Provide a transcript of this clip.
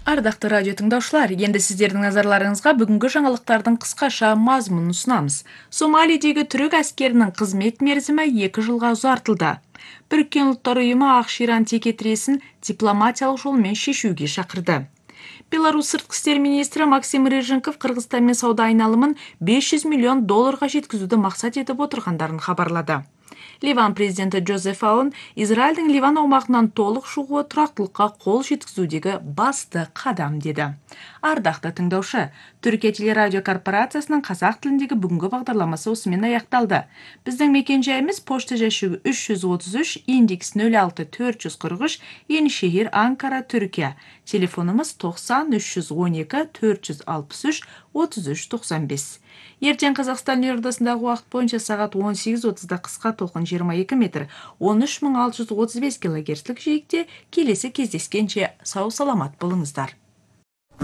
Ардақты радио тыңдаушылар, енді сіздердің назарларыңызға бүгінгі жаңалықтардың қысқаша мазмұнын ұсынамыз. Сомалидегі түрік әскерінің қызмет мерзімі 2 жылға ұзартылды. Біріккен ұлттар ұйымы Ақш-Иран текетіресін дипломатиялық жолмен шешуге шақырды. Беларусь сыртқы істер министрі Максим Рыженков Қырғызстанмен сауда айналымын $500 миллион жеткізуді мақсат етіп отырғандарын хабарлады. Ливан президенті Джозеф Аун Израильдің Ливан аумағынан толық шығуы тұрақтылыққа қол жеткізудегі басты қадам деді. Ардақты тыңдаушы, Түркия телерадио корпорациясының қазақ тіліндегі бүгінгі бағдарламасы осымен аяқталды. Біздің мекенжайымыз пошта жәшігі 333, индекс 06443, Енішехир, Анкара, Түркия. Телефонымыз 90 312 463 3395. Ертең Қазақстан елордасындағы уақыт бойынша сағат 18:30-да қысқа толқын 22 метр, 13635 килогерцлік жиекте келесі кездескенше сау саламат болыңыздар.